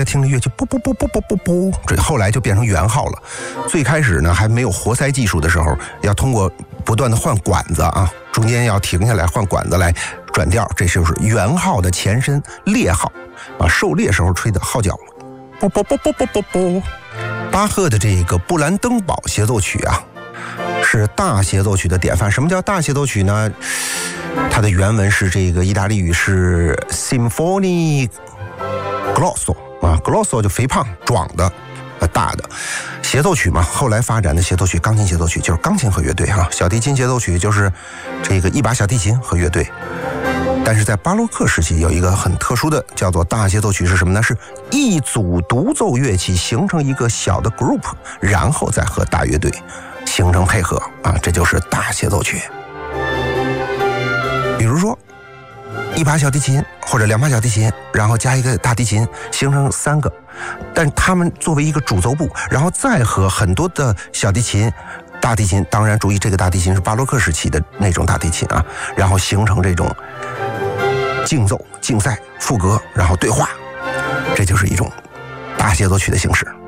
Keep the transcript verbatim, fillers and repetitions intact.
家听的乐器啵啵啵啵啵啵啵，这后来就变成圆号了。最开始呢还没有活塞技术的时候，要通过不断的换管子啊，中间要停下来换管子来转调，这就是圆号的前身列号啊，狩猎时候吹的号角，啵啵啵啵啵啵啵。巴赫的这个布兰登堡协奏曲啊，是大协奏曲的典范。什么叫大协奏曲呢？它的原文是这个意大利语是 Symphony Grosso 啊 ，Grosso 就肥胖壮的，呃大的协奏曲嘛。后来发展的协奏曲，钢琴协奏曲就是钢琴和乐队哈、啊，小提琴协奏曲就是这个一把小提琴和乐队。但是在巴洛克时期有一个很特殊的叫做大协奏曲是什么呢？是一组独奏乐器形成一个小的 group， 然后再和大乐队形成配合啊，这就是大协奏曲。比如说一把小提琴或者两把小提琴，然后加一个大提琴，形成三个，但他们作为一个主奏部，然后再和很多的小提琴、大提琴，当然注意这个大提琴是巴洛克时期的那种大提琴啊，然后形成这种竞奏、竞赛、副歌，然后对话，这就是一种大协奏曲的形式。